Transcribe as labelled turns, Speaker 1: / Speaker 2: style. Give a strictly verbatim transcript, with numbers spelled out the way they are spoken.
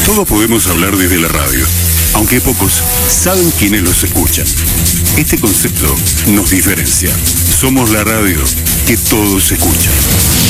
Speaker 1: Todos podemos hablar desde la radio, aunque pocos saben quiénes los escuchan. Este concepto nos diferencia. Somos la radio que todos escuchan.